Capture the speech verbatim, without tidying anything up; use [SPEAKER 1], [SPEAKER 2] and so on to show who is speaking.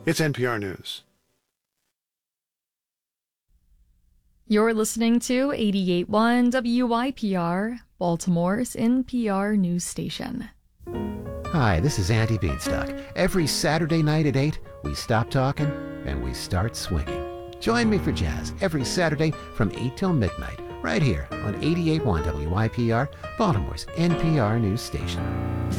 [SPEAKER 1] It's N P R News.
[SPEAKER 2] You're listening to eighty-eight point one W Y P R, Baltimore's N P R news station.
[SPEAKER 3] Hi, this is Andy Beanstalk. Every Saturday night at eight, we stop talking and we start swinging. Join me for jazz every Saturday from eight till midnight, right here on eighty-eight point one W Y P R, Baltimore's N P R news station.